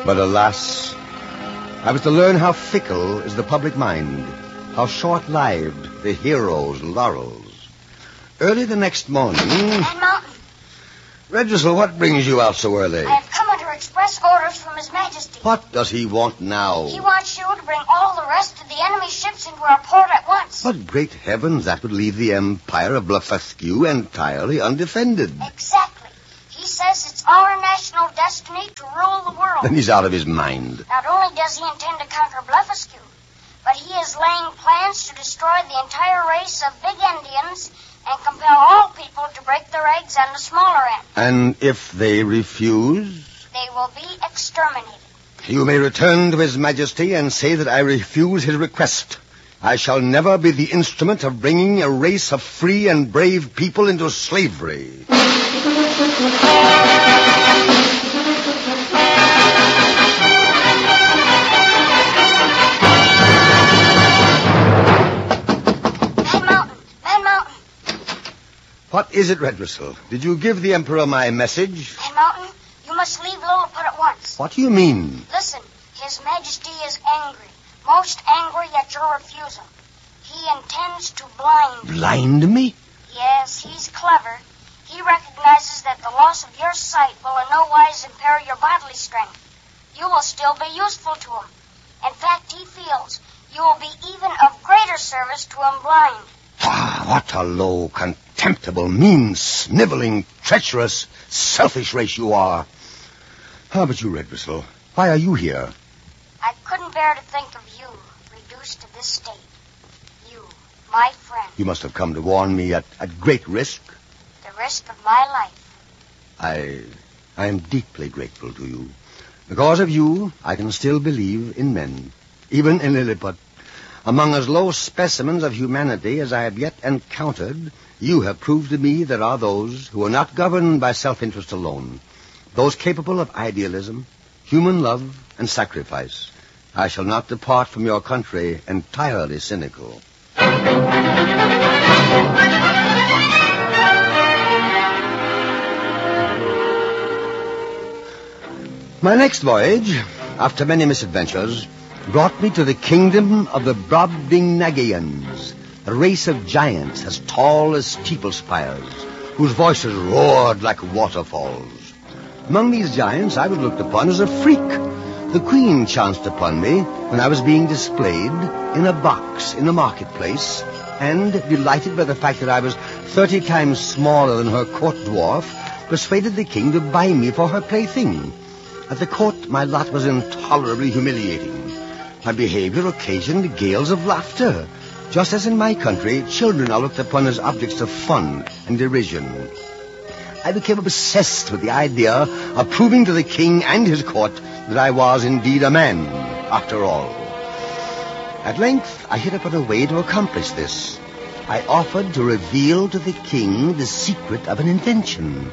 But alas, I was to learn how fickle is the public mind, how short-lived the hero's laurels. Early the next morning... Man Mountain. Redressel, what brings you out so early? I have come under express orders from His Majesty. What does he want now? He wants you to bring all the rest of the enemy ships into our port at once. But great heavens, that would leave the empire of Blefuscu entirely undefended. Exactly. He says it's our national destiny to rule the world. Then he's out of his mind. Not only does he intend to conquer Blefuscu, but he is laying plans to destroy the entire race of big Indians and compel all people to break their eggs on the smaller end. And if they refuse? They will be exterminated. You may return to His Majesty and say that I refuse his request. I shall never be the instrument of bringing a race of free and brave people into slavery. What is it, Redressel? Did you give the Emperor my message? Man Mountain, you must leave Lilliput at once. What do you mean? Listen, His Majesty is angry. Most angry at your refusal. He intends to blind you. Blind me? Yes, he's clever. He recognizes that the loss of your sight will in no wise impair your bodily strength. You will still be useful to him. In fact, he feels you will be even of greater service to him blind. Ah, what a low, contemptible, mean, sniveling, treacherous, selfish race you are. How about you, Redressel? Why are you here? I couldn't bear to think of you reduced to this state. You, my friend. You must have come to warn me at great risk. The risk of my life. I am deeply grateful to you. Because of you, I can still believe in men, even in Lilliput. Among as low specimens of humanity as I have yet encountered, you have proved to me there are those who are not governed by self-interest alone, those capable of idealism, human love, and sacrifice. I shall not depart from your country entirely cynical. My next voyage, after many misadventures, brought me to the kingdom of the Brobdingnagians, a race of giants as tall as steeple spires, whose voices roared like waterfalls. Among these giants I was looked upon as a freak. The queen chanced upon me when I was being displayed in a box in the marketplace, and, delighted by the fact that I was 30 times smaller than her court dwarf, persuaded the king to buy me for her plaything. At the court, my lot was intolerably humiliating. My behavior occasioned gales of laughter. Just as in my country, children are looked upon as objects of fun and derision. I became obsessed with the idea of proving to the king and his court that I was indeed a man, after all. At length, I hit upon a way to accomplish this. I offered to reveal to the king the secret of an invention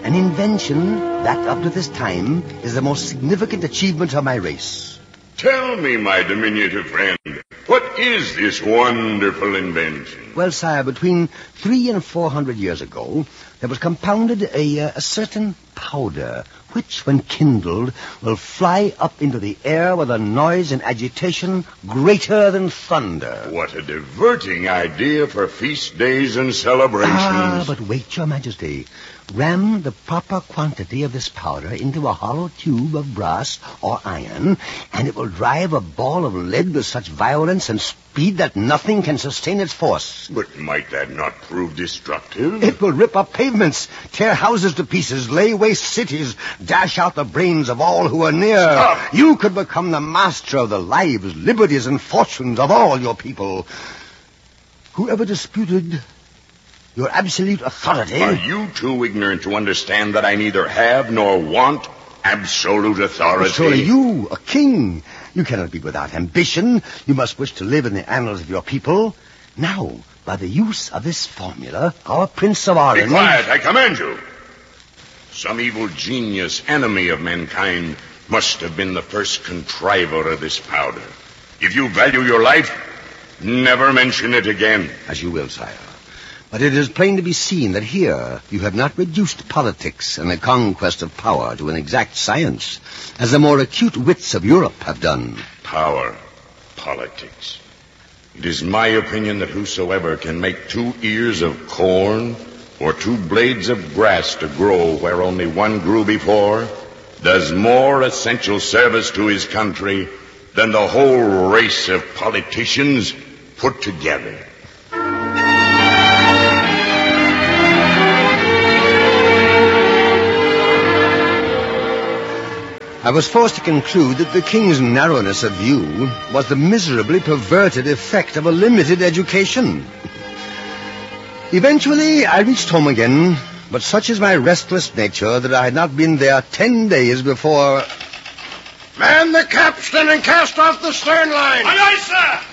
that, up to this time, is the most significant achievement of my race. Tell me, my diminutive friend, what is this wonderful invention? Well, sire, between 300 and 400 years ago, there was compounded a certain powder, which, when kindled, will fly up into the air with a noise and agitation greater than thunder. What a diverting idea for feast days and celebrations. Ah, but wait, your majesty. Ram the proper quantity of this powder into a hollow tube of brass or iron, and it will drive a ball of lead with such violence and speed that nothing can sustain its force. But might that not prove destructive? It will rip up pavements, tear houses to pieces, lay waste cities, dash out the brains of all who are near. Stop. You could become the master of the lives, liberties, and fortunes of all your people. Whoever disputed your absolute authority... Are you too ignorant to understand that I neither have nor want absolute authority? Surely you, a king, you cannot be without ambition. You must wish to live in the annals of your people. Now, by the use of this formula, our Prince of Orange... Be quiet, I command you. Some evil genius, enemy of mankind, must have been the first contriver of this powder. If you value your life, never mention it again. As you will, sire. But it is plain to be seen that here you have not reduced politics and the conquest of power to an exact science, as the more acute wits of Europe have done. Power, politics. It is my opinion that whosoever can make 2 ears of corn or 2 blades of grass to grow where only one grew before does more essential service to his country than the whole race of politicians put together. I was forced to conclude that the king's narrowness of view was the miserably perverted effect of a limited education. Eventually, I reached home again, but such is my restless nature that I had not been there 10 days before... Man the capstan and cast off the stern line! Aye, aye,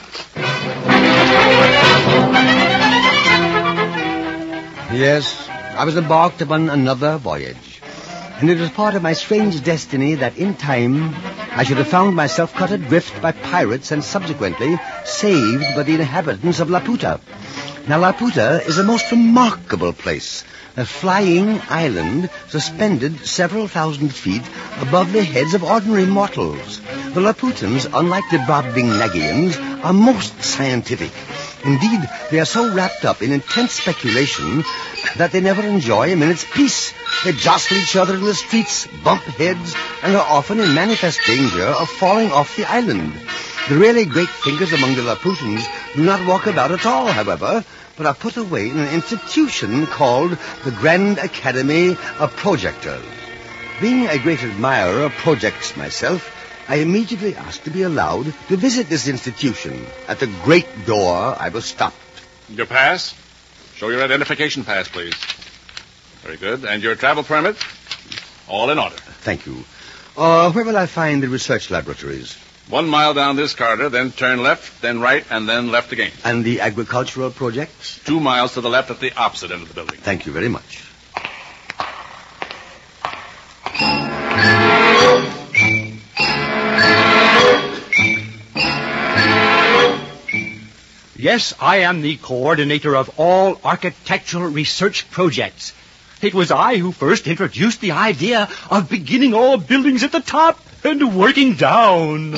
sir! Yes, I was embarked upon another voyage. And it was part of my strange destiny that in time I should have found myself cut adrift by pirates and subsequently saved by the inhabitants of Laputa. Now, Laputa is a most remarkable place, a flying island suspended several thousand feet above the heads of ordinary mortals. The Laputans, unlike the Brobdingnagians, are most scientific. Indeed, they are so wrapped up in intense speculation that they never enjoy a minute's peace. They jostle each other in the streets, bump heads, and are often in manifest danger of falling off the island. The really great thinkers among the Laputans do not walk about at all, however, but are put away in an institution called the Grand Academy of Projectors. Being a great admirer of projects myself, I immediately asked to be allowed to visit this institution. At the great door, I was stopped. Your pass? Show your identification pass, please. Very good. And your travel permit? All in order. Thank you. Where will I find the research laboratories? 1 mile down this corridor, then turn left, then right, and then left again. And the agricultural projects? 2 miles to the left at the opposite end of the building. Thank you very much. Yes, I am the coordinator of all architectural research projects. It was I who first introduced the idea of beginning all buildings at the top and working down.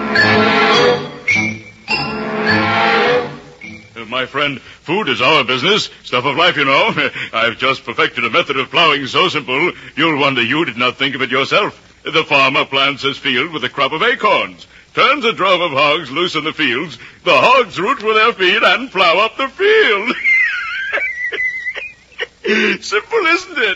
My friend, food is our business. Stuff of life, you know. I've just perfected a method of plowing so simple, you'll wonder you did not think of it yourself. The farmer plants his field with a crop of acorns, turns a drove of hogs loose in the fields, the hogs root with their feet and plow up the field. Simple, isn't it?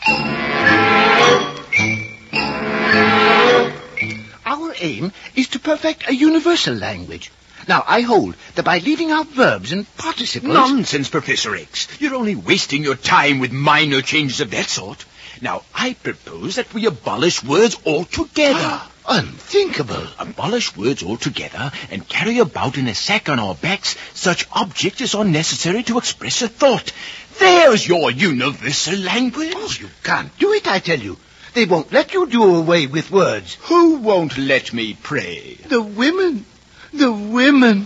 Our aim is to perfect a universal language. Now, I hold that by leaving out verbs and participles... Nonsense, Professor X. You're only wasting your time with minor changes of that sort. Now, I propose that we abolish words altogether. Unthinkable. Abolish words altogether and carry about in a sack on our backs such objects as are necessary to express a thought. There's your universal language. Oh, you can't do it, I tell you. They won't let you do away with words. Who won't let me pray? The women. The women.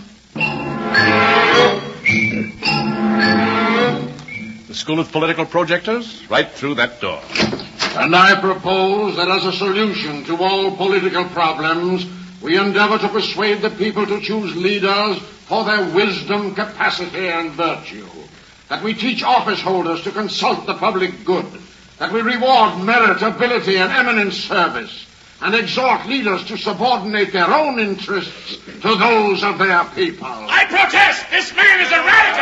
The School of Political Projectors, right through that door. And I propose that as a solution to all political problems, we endeavor to persuade the people to choose leaders for their wisdom, capacity, and virtue. That we teach office holders to consult the public good. That we reward merit, ability, and eminent service. And exhort leaders to subordinate their own interests to those of their people. I protest! This man is a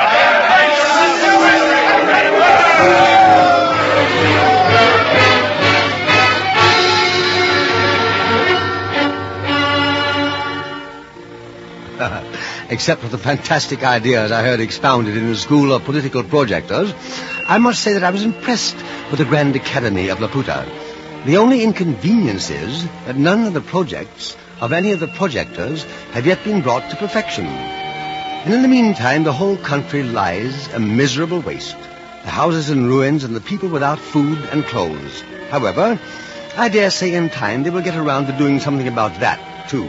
radical! Except for the fantastic ideas I heard expounded in the School of Political Projectors, I must say that I was impressed with the Grand Academy of Laputa. The only inconvenience is that none of the projects of any of the projectors have yet been brought to perfection. And in the meantime, the whole country lies a miserable waste. The houses in ruins and the people without food and clothes. However, I dare say in time they will get around to doing something about that, too.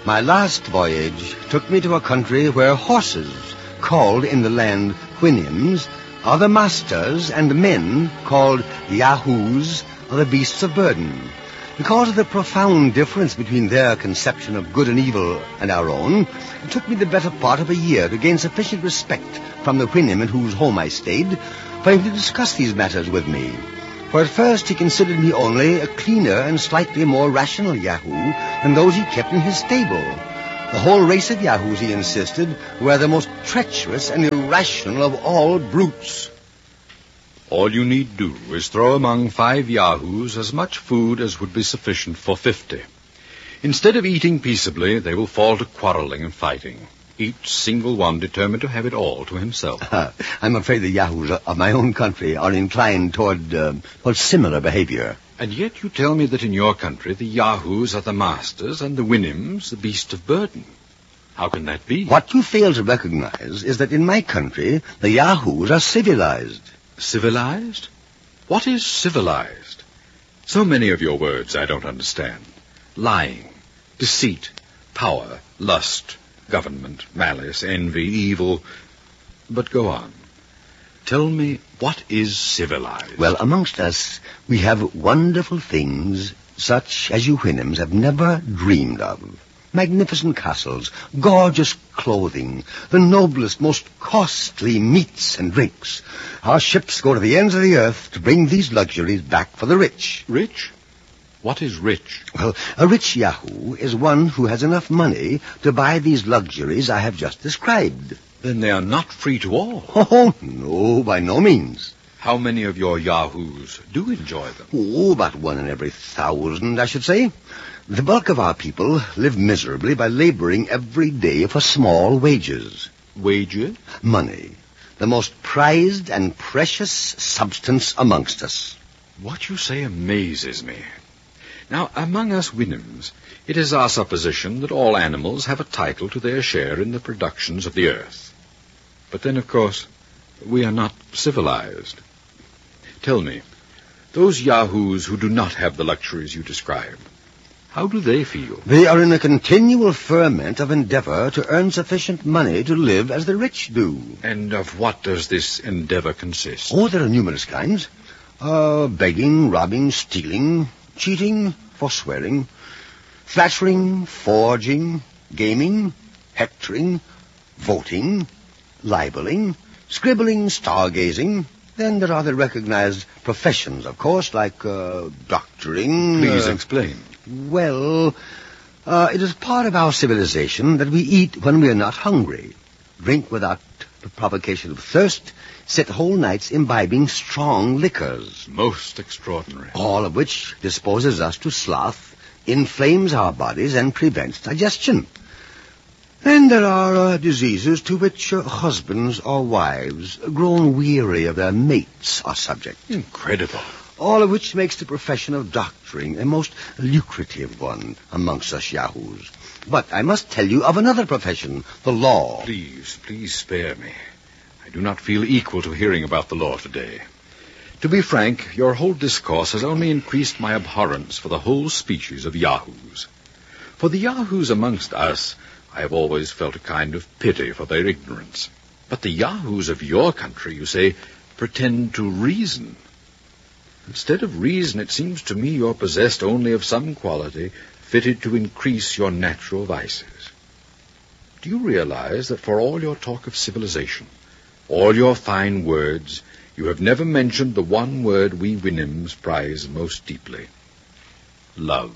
My last voyage took me to a country where horses, called in the land Houyhnhnms, are the masters, and men, called Yahoos, are the beasts of burden. Because of the profound difference between their conception of good and evil and our own, it took me the better part of a year to gain sufficient respect from the Houyhnhnm in whose home I stayed for him to discuss these matters with me. For at first he considered me only a cleaner and slightly more rational Yahoo than those he kept in his stable. The whole race of Yahoos, he insisted, were the most treacherous and irrational of all brutes. All you need do is throw among 5 Yahoos as much food as would be sufficient for 50. Instead of eating peaceably, they will fall to quarreling and fighting, each single one determined to have it all to himself. I'm afraid the Yahoos of my own country are inclined toward similar behavior. And yet you tell me that in your country the Yahoos are the masters and the Houyhnhnms the beast of burden. How can that be? What you fail to recognize is that in my country the Yahoos are civilized. Civilized? What is civilized? So many of your words I don't understand. Lying, deceit, power, lust, government, malice, envy, evil. But go on. Tell me, what is civilized? Well, amongst us, we have wonderful things such as you Houyhnhnms have never dreamed of. Magnificent castles, gorgeous clothing, the noblest, most costly meats and drinks. Our ships go to the ends of the earth to bring these luxuries back for the rich. Rich? What is rich? Well, a rich Yahoo is one who has enough money to buy these luxuries I have just described. Then they are not free to all. Oh, no, by no means. How many of your Yahoos do enjoy them? Oh, about 1 in every 1,000, I should say. The bulk of our people live miserably by laboring every day for small wages. Wages? Money. The most prized and precious substance amongst us. What you say amazes me. Now, among us Houyhnhnms, it is our supposition that all animals have a title to their share in the productions of the earth. But then, of course, we are not civilized. Tell me, those Yahoos who do not have the luxuries you describe, how do they feel? They are in a continual ferment of endeavor to earn sufficient money to live as the rich do. And of what does this endeavor consist? Oh, there are numerous kinds. Begging, robbing, stealing, cheating, forswearing, flattering, forging, gaming, hectoring, voting, libeling, scribbling, stargazing. Then there are the recognized professions, of course, like doctoring. Please explain. Well, it is part of our civilization that we eat when we are not hungry, drink without the provocation of thirst, sit whole nights imbibing strong liquors. Most extraordinary. All of which disposes us to sloth, inflames our bodies, and prevents digestion. Then there are diseases to which husbands or wives, grown weary of their mates, are subject. Incredible. All of which makes the profession of doctoring a most lucrative one amongst us Yahoos. But I must tell you of another profession, the law. Please spare me. I do not feel equal to hearing about the law today. To be frank, your whole discourse has only increased my abhorrence for the whole species of Yahoos. For the Yahoos amongst us, I have always felt a kind of pity for their ignorance. But the Yahoos of your country, you say, pretend to reason. Instead of reason, it seems to me you're possessed only of some quality fitted to increase your natural vices. Do you realize that for all your talk of civilization, all your fine words, you have never mentioned the one word we Houyhnhnms prize most deeply? Love.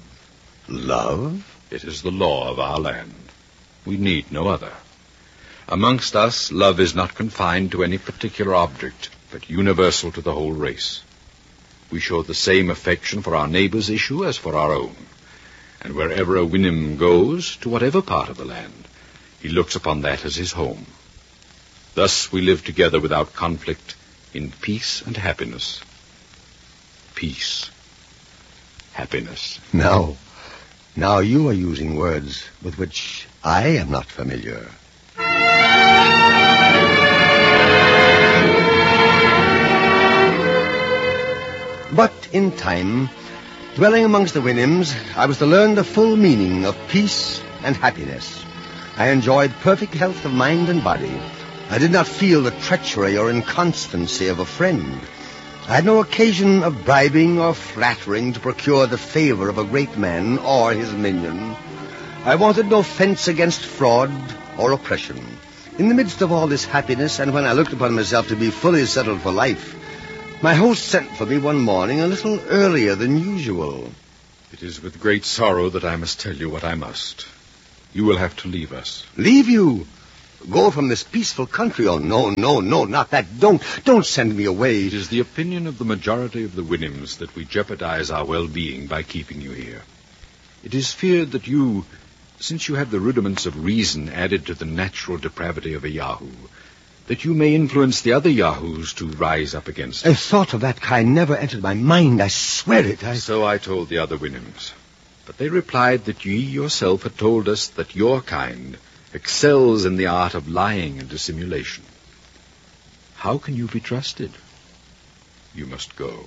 Love? It is the law of our land. We need no other. Amongst us, love is not confined to any particular object, but universal to the whole race. We show the same affection for our neighbor's issue as for our own. And wherever a Houyhnhnm goes, to whatever part of the land, he looks upon that as his home. Thus we live together without conflict, in peace and happiness. Peace. Happiness. Now you are using words with which I am not familiar. But in time, dwelling amongst the Houyhnhnms, I was to learn the full meaning of peace and happiness. I enjoyed perfect health of mind and body. I did not feel the treachery or inconstancy of a friend. I had no occasion of bribing or flattering to procure the favor of a great man or his minion. I wanted no fence against fraud or oppression. In the midst of all this happiness, and when I looked upon myself to be fully settled for life, my host sent for me one morning a little earlier than usual. It is with great sorrow that I must tell you what I must. You will have to leave us. Leave you? Go from this peaceful country? Oh, no, not that. Don't send me away. It is the opinion of the majority of the Winnims that we jeopardize our well-being by keeping you here. It is feared that you, since you have the rudiments of reason added to the natural depravity of a Yahoo, that you may influence the other Yahoos to rise up against us. A thought of that kind never entered my mind. I swear it. So I told the other Winnims. But they replied that ye yourself had told us that your kind excels in the art of lying and dissimulation. How can you be trusted? You must go.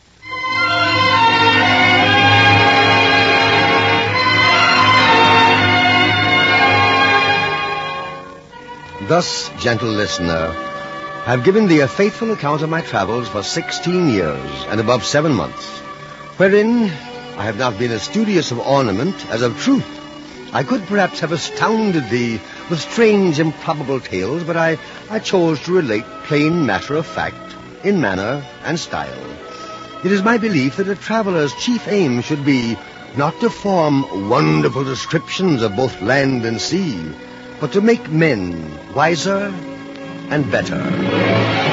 Thus, gentle listener, I have given thee a faithful account of my travels for 16 years and above 7 months, wherein I have not been as studious of ornament as of truth. I could perhaps have astounded thee with strange, improbable tales, but I chose to relate plain matter of fact in manner and style. It is my belief that a traveler's chief aim should be not to form wonderful descriptions of both land and sea, but to make men wiser and better.